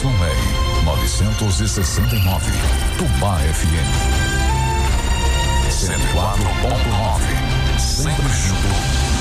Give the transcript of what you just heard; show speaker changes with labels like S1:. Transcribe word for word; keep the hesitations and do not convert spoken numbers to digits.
S1: R novecentos e sessenta e nove, Tubá F M. cento e quatro ponto nove. Sempre junto.